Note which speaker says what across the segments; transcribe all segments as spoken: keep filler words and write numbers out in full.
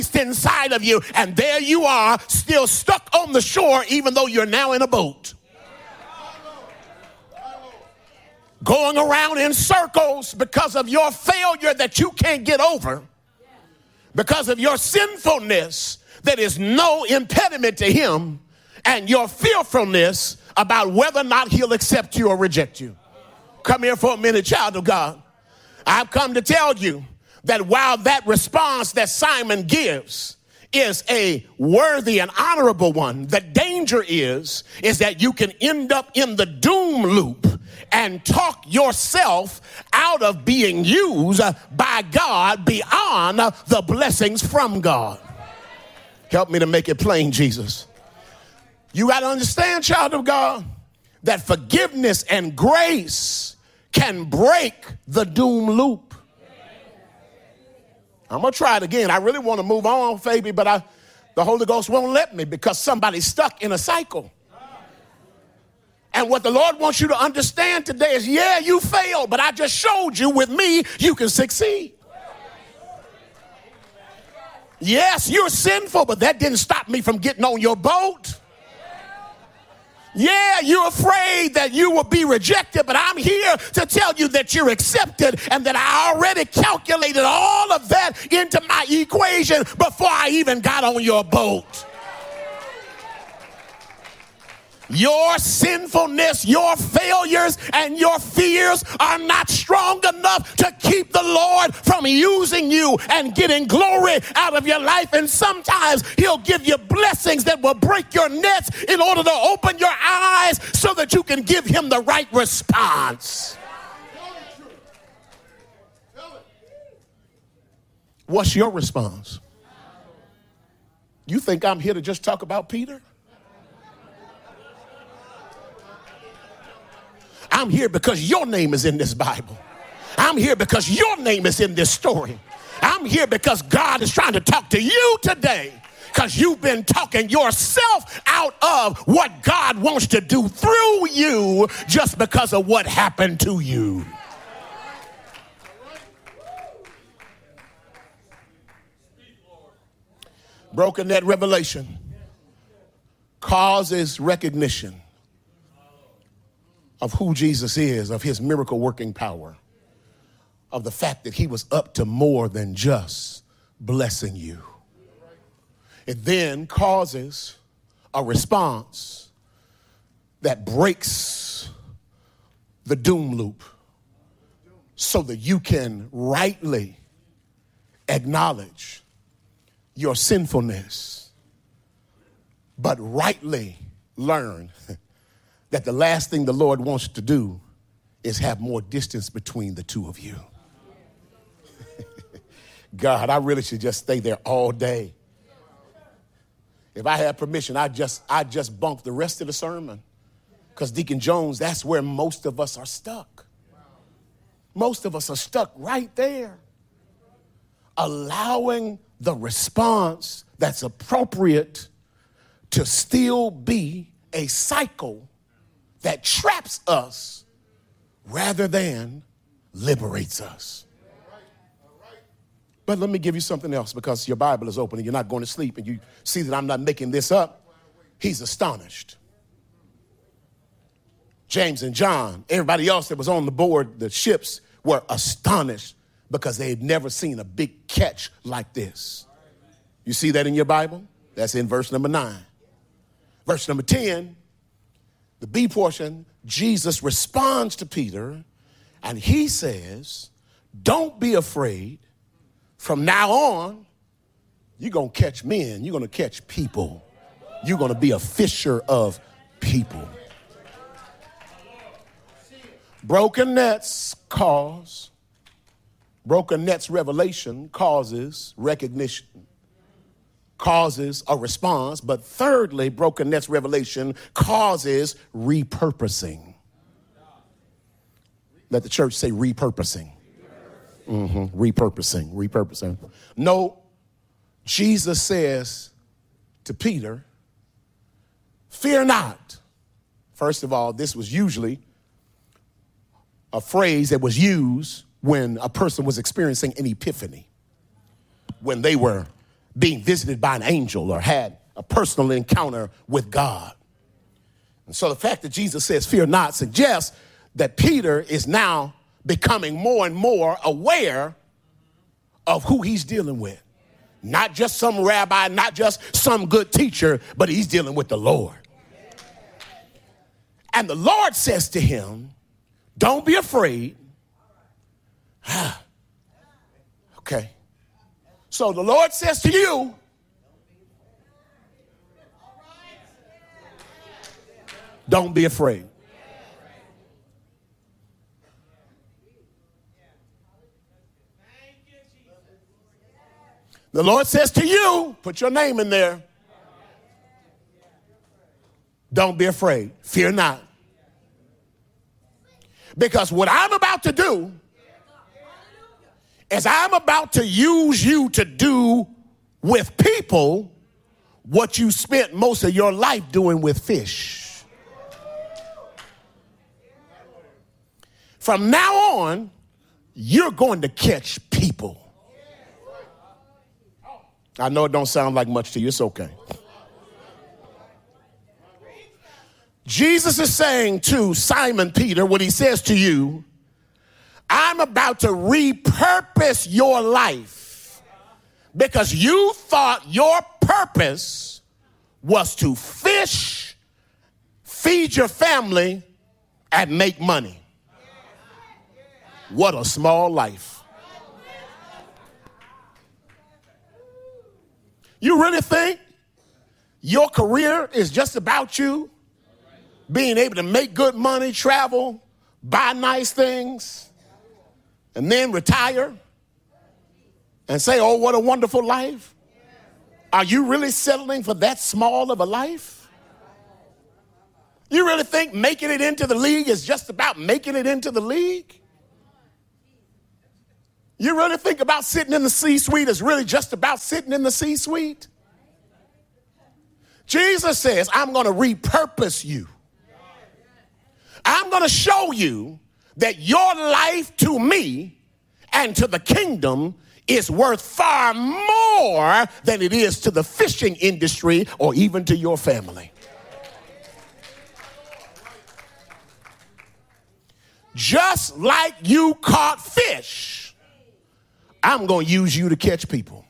Speaker 1: inside of you, and there you are, still stuck on the shore, even though you're now in a boat. Going around in circles because of your failure that you can't get over, because of your sinfulness that is no impediment to him, and your fearfulness about whether or not he'll accept you or reject you. Come here for a minute, child of God. I've come to tell you that while that response that Simon gives is a worthy and honorable one, the danger is, is that you can end up in the doom loop and talk yourself out of being used by God beyond the blessings from God. Help me to make it plain, Jesus. You got to understand, child of God, that forgiveness and grace can break the doom loop. I'm going to try it again. I really want to move on, Fabi, but I, the Holy Ghost won't let me because somebody's stuck in a cycle. And what the Lord wants you to understand today is, yeah, you failed, but I just showed you with me you can succeed. Yes, you're sinful, but that didn't stop me from getting on your boat. Yeah, you're afraid that you will be rejected, but I'm here to tell you that you're accepted and that I already calculated all of that into my equation before I even got on your boat. Your sinfulness, your failures, and your fears are not strong enough to keep the Lord from using you and getting glory out of your life. And sometimes he'll give you blessings that will break your nets in order to open your eyes so that you can give him the right response. What's your response? You think I'm here to just talk about Peter? I'm here because your name is in this Bible. I'm here because your name is in this story. I'm here because God is trying to talk to you today, because you've been talking yourself out of what God wants to do through you just because of what happened to you. Broken net revelation causes recognition of who Jesus is, of his miracle working power, of the fact that he was up to more than just blessing you. It then causes a response that breaks the doom loop so that you can rightly acknowledge your sinfulness, but rightly learn that the last thing the Lord wants to do is have more distance between the two of you. God, I really should just stay there all day. If I had permission, I'd just, I'd just bunk the rest of the sermon. Because Deacon Jones, that's where most of us are stuck. Most of us are stuck right there. Allowing the response that's appropriate to still be a cycle that traps us rather than liberates us. But let me give you something else, because your Bible is open and you're not going to sleep and you see that I'm not making this up. He's astonished. James and John, everybody else that was on the board, the ships, were astonished because they had never seen a big catch like this. You see that in your Bible? That's in verse number nine. Verse number ten, the B portion, Jesus responds to Peter and he says, don't be afraid. From now on, you're going to catch men. You're going to catch people. You're going to be a fisher of people. Broken nets cause, broken nets revelation causes recognition, causes a response. But thirdly, broken nets revelation causes repurposing. Let the church say repurposing. Mm-hmm. Repurposing, repurposing. No, Jesus says to Peter, fear not. First of all, this was usually a phrase that was used when a person was experiencing an epiphany, when they were being visited by an angel or had a personal encounter with God. And so the fact that Jesus says, fear not, suggests that Peter is now becoming more and more aware of who he's dealing with. Not just some rabbi, not just some good teacher, but he's dealing with the Lord. And the Lord says to him, don't be afraid. Okay. So the Lord says to you, don't be afraid. The Lord says to you, put your name in there. Don't be afraid. Fear not. Because what I'm about to do is I'm about to use you to do with people what you spent most of your life doing with fish. From now on, you're going to catch people. I know it don't sound like much to you. It's okay. Jesus is saying to Simon Peter what he says to you, I'm about to repurpose your life because you thought your purpose was to fish, feed your family, and make money. What a small life. You really think your career is just about you being able to make good money, travel, buy nice things, and then retire and say, oh, what a wonderful life? Are you really settling for that small of a life? You really think making it into the league is just about making it into the league? You really think about sitting in the C-suite is really just about sitting in the C-suite? Jesus says, I'm going to repurpose you. I'm going to show you that your life to me and to the kingdom is worth far more than it is to the fishing industry or even to your family. Just like you caught fish, I'm going to use you to catch people.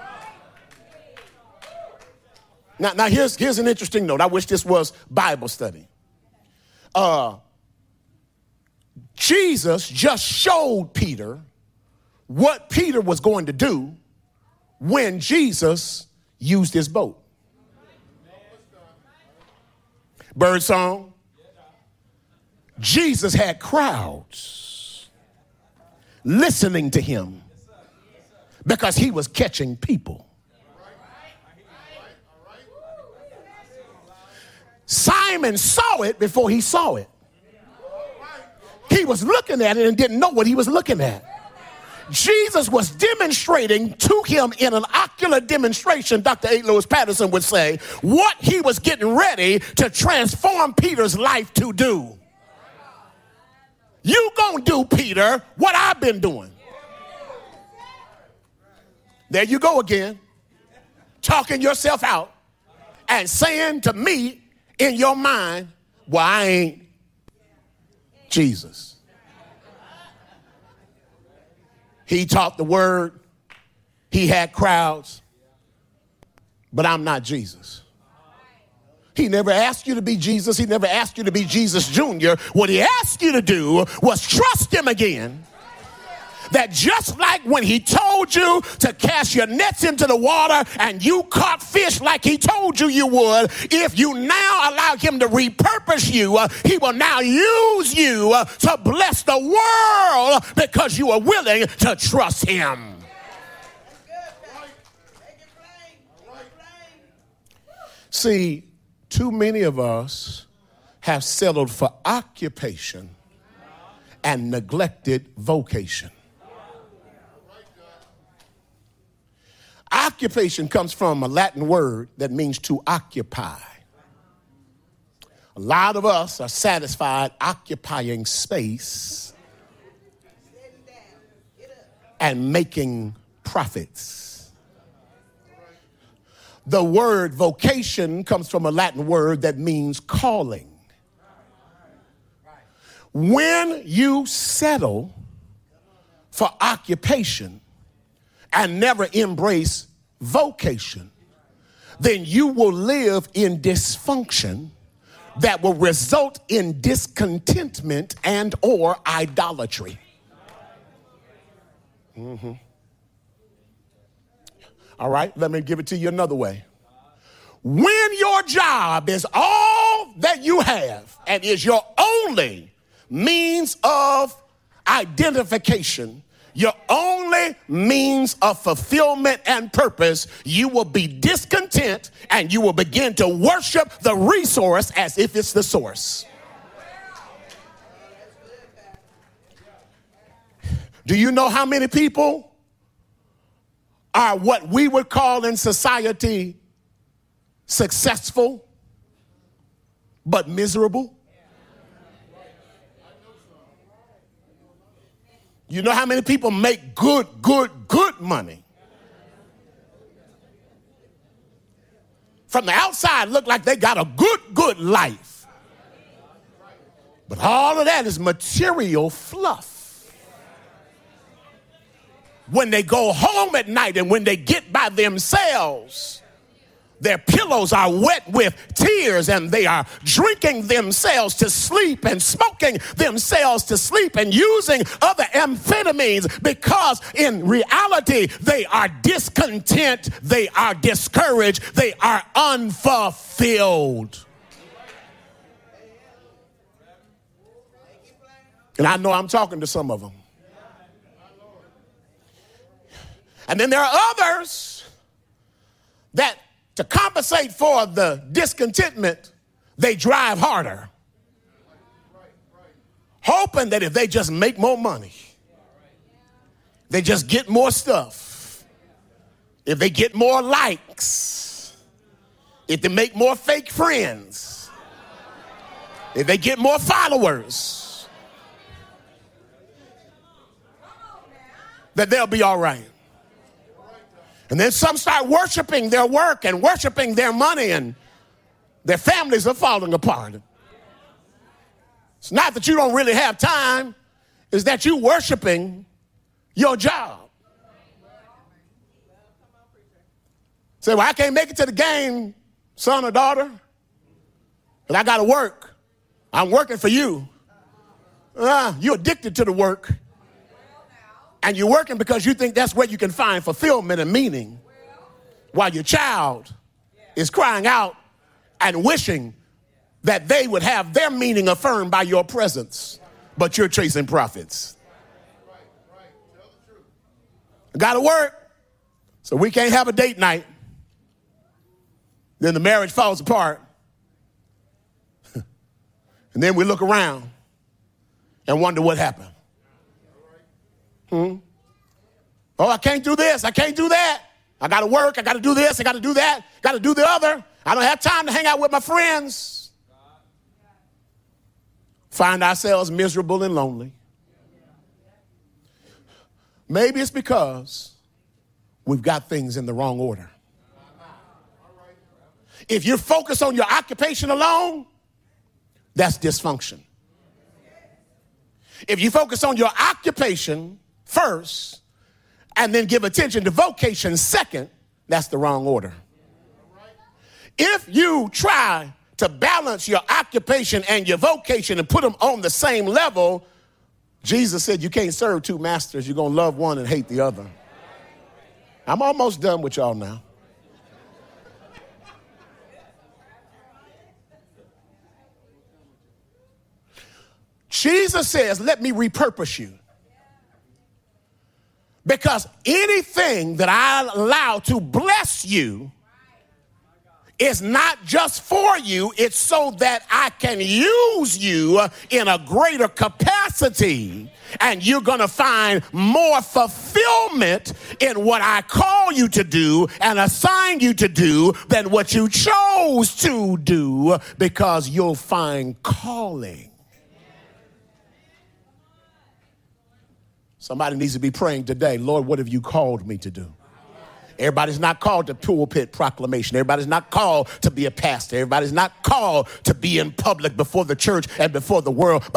Speaker 1: Now, now here's, here's an interesting note. I wish this was Bible study. Uh, Jesus just showed Peter what Peter was going to do when Jesus used his boat. Bird song. Jesus had crowds listening to him because he was catching people. Simon saw it before he saw it. He was looking at it and didn't know what he was looking at. Jesus was demonstrating to him in an ocular demonstration, Doctor A. Lewis Patterson would say, what he was getting ready to transform Peter's life to do. You gonna do, Peter, what I've been doing. There you go again, talking yourself out and saying to me in your mind, well, I ain't Jesus. He taught the word. He had crowds. But I'm not Jesus. He never asked you to be Jesus. He never asked you to be Jesus Junior What he asked you to do was trust him again. That just like when he told you to cast your nets into the water and you caught fish like he told you you would, if you now allow him to repurpose you, uh, he will now use you uh, to bless the world because you are willing to trust him. See, too many of us have settled for occupation and neglected vocation. Occupation comes from a Latin word that means to occupy. A lot of us are satisfied occupying space and making profits. The word vocation comes from a Latin word that means calling. When you settle for occupation and never embrace vocation, then you will live in dysfunction that will result in discontentment and or idolatry. Mm-hmm. All right, let me give it to you another way. When your job is all that you have and is your only means of identification, your only means of fulfillment and purpose, you will be discontent and you will begin to worship the resource as if it's the source. Do you know how many people are what we would call in society successful but miserable? You know how many people make good, good, good money? From the outside, look like they got a good, good life. But all of that is material fluff. When they go home at night and when they get by themselves, their pillows are wet with tears and they are drinking themselves to sleep and smoking themselves to sleep and using other amphetamines because in reality they are discontent, they are discouraged, they are unfulfilled. And I know I'm talking to some of them. And then there are others that, to compensate for the discontentment, they drive harder, hoping that if they just make more money, they just get more stuff, if they get more likes, if they make more fake friends, if they get more followers, that they'll be all right. And then some start worshiping their work and worshiping their money, and their families are falling apart. It's not that you don't really have time, it's that you're worshiping your job. Say, well, I can't make it to the game, son or daughter, but I got to work. I'm working for you. Uh, you're addicted to the work. And you're working because you think that's where you can find fulfillment and meaning, while your child is crying out and wishing that they would have their meaning affirmed by your presence, but you're chasing profits. I got to work, so we can't have a date night. Then the marriage falls apart. And then we look around and wonder what happened. Hmm? Oh, I can't do this. I can't do that. I got to work. I got to do this. I got to do that. Got to do the other. I don't have time to hang out with my friends. Find ourselves miserable and lonely. Maybe it's because we've got things in the wrong order. If you're focused on your occupation alone, that's dysfunction. If you focus on your occupation first, and then give attention to vocation second, that's the wrong order. If you try to balance your occupation and your vocation and put them on the same level, Jesus said you can't serve two masters. You're going to love one and hate the other. I'm almost done with y'all now. Jesus says, let me repurpose you. Because anything that I allow to bless you is not just for you, it's so that I can use you in a greater capacity. And you're going to find more fulfillment in what I call you to do and assign you to do than what you chose to do, because you'll find calling. Somebody needs to be praying today, Lord, what have you called me to do? Everybody's not called to pulpit proclamation. Everybody's not called to be a pastor. Everybody's not called to be in public before the church and before the world.